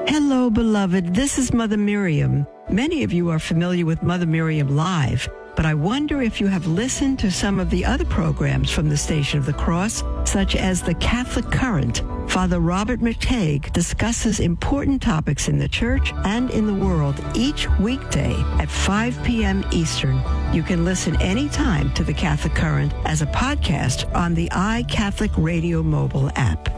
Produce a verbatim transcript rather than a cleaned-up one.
Hello, beloved. This is Mother Miriam. Many of you are familiar with Mother Miriam Live, but I wonder if you have listened to some of the other programs from the Station of the Cross, such as The Catholic Current. Father Robert McTague discusses important topics in the church and in the world each weekday at five p.m. Eastern. You can listen anytime to The Catholic Current as a podcast on the iCatholic Radio mobile app.